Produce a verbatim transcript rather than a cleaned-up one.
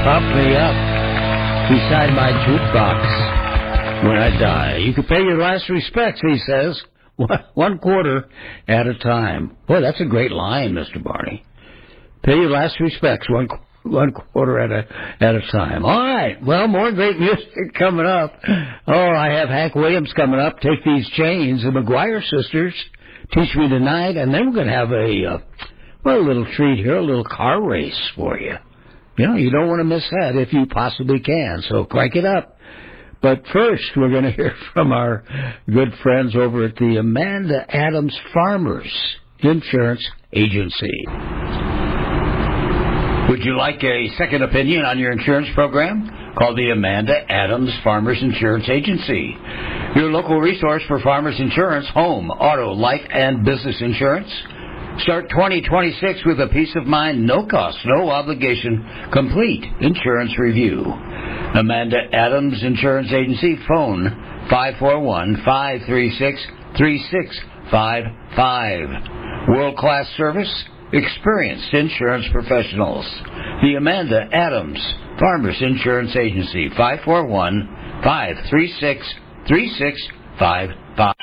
Prop me up beside my jukebox when I die. You can pay your last respects, he says, one quarter at a time. Boy, that's a great line, Mister Barney. Pay your last respects one one quarter at a at a time. All right. Well, more great music coming up. Oh, I have Hank Williams coming up. Take These Chains. The McGuire Sisters. Teach Me Tonight. And then we're going to have a, uh, well, a little treat here, a little car race for you. You know, you don't want to miss that if you possibly can. So crank it up. But first, we're going to hear from our good friends over at the Amanda Adams Farmers Insurance Agency. Would you like a second opinion on your insurance program? Call the Amanda Adams Farmers Insurance Agency, your local resource for farmers insurance, home, auto, life, and business insurance. Start twenty twenty-six with a peace of mind, no cost, no obligation, complete insurance review. Amanda Adams Insurance Agency, phone five four one, five three six, three six five five. World-class service, experienced insurance professionals. The Amanda Adams Farmers Insurance Agency, five four one, five three six, three six five five.